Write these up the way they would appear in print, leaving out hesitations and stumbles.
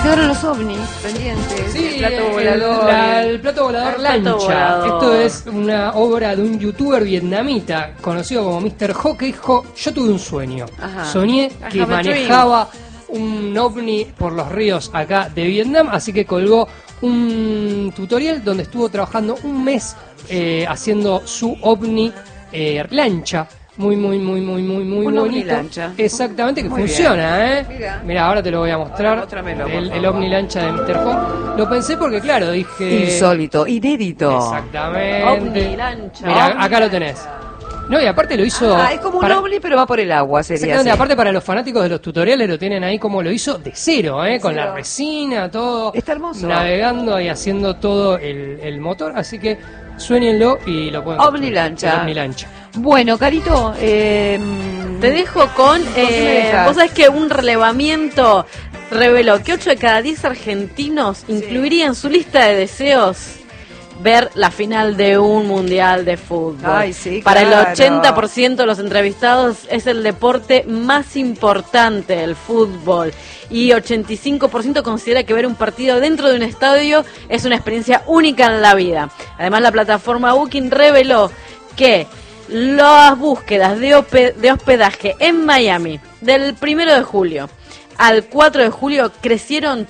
quedaron los ovnis pendientes. Sí, el plato volador. El plato volador El lancha. plato volador. Esto es una obra de un youtuber vietnamita conocido como Mr. Ho, que dijo: yo tuve un sueño. Ajá. Soñé I que have a dream. manejaba un ovni por los ríos acá de Vietnam, así que colgó un tutorial donde estuvo trabajando un mes haciendo su ovni lancha. Muy Un ovni bonito. lancha. Exactamente, que Muy funciona, bien. Mira, ahora te lo voy a mostrar. Móstramelo, por El favor. ovni lancha de Mr. Ho. Lo pensé porque, claro, dije... Insólito, inédito. Exactamente. Ovni lancha. Mira, Ovni acá lo lancha. tenés. No, y aparte lo hizo... Es como un para- ovni, pero va por el agua, sería Exactamente, así. aparte para los fanáticos de los tutoriales lo tienen ahí como lo hizo de cero, con cero. la resina, todo. Está hermoso. Navegando y haciendo todo el motor, así que sueñenlo y lo pueden Ovni construir. lancha. El ovni lancha. Bueno, Carito, Te dejo con... qué me dejas? vos sabés que un relevamiento reveló que 8 de cada 10 argentinos incluirían en su lista de deseos ver la final de un mundial de fútbol. Ay, sí, Para claro. el 80% de los entrevistados es el deporte más importante, el fútbol. Y 85% considera que ver un partido dentro de un estadio es una experiencia única en la vida. Además, la plataforma Booking reveló que las búsquedas de hospedaje en Miami del 1 de julio al 4 de julio crecieron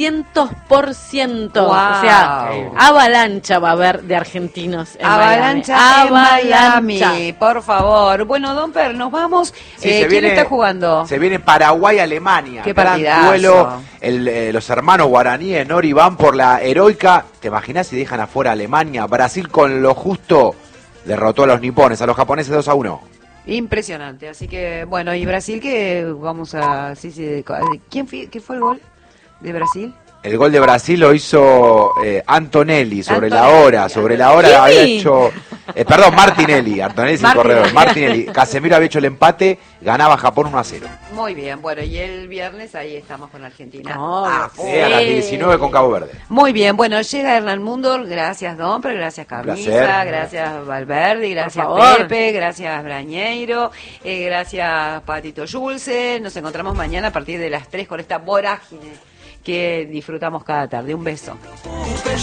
300%. Wow. O sea, avalancha va a haber de argentinos en Avalancha Miami. en Miami, por favor. Bueno, Domper, nos vamos. Sí, se ¿Quién viene- está jugando? Se viene Paraguay-Alemania. Qué Gran partidazo. duelo. Los hermanos guaraníes Nori van por la heroica. ¿Te imaginas si dejan afuera a Alemania? Brasil con lo justo derrotó a los nipones, a los japoneses 2-1. Impresionante. Así que, bueno, y Brasil que vamos a... ¿Qué fue el gol de Brasil? El gol de Brasil lo hizo Antonelli sobre la Antonelli. hora. Sobre la hora ¿Quién? había hecho... perdón, Martinelli. Antonelli es el Martinelli. corredor. Martinelli. Casemiro había hecho el empate. Ganaba Japón 1-0. Muy bien, bueno, y el viernes ahí estamos con Argentina. Oh, Ah, sí. A las 19 con Cabo Verde. Muy bien, bueno, llega Hernán Mundor, gracias Domper, gracias Camisa, placer. gracias Valverde, gracias Por favor. Pepe, gracias Brañeiro, gracias Patito Yulce. Nos encontramos mañana a partir de las 3 con esta vorágine que disfrutamos cada tarde. Un beso.